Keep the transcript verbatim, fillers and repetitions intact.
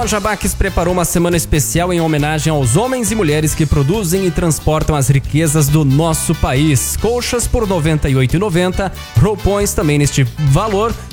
Loja Baques preparou uma semana especial em homenagem aos homens e mulheres que produzem e transportam as riquezas do nosso país. Colchas por noventa e oito reais e noventa centavos, roupões também neste valor